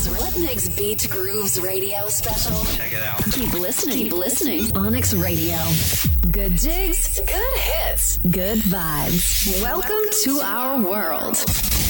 Onyx Beat Grooves radio special. Check it out. Keep listening. Keep listening. Onyx Radio. Good jigs, good hits, good vibes. Welcome to our world.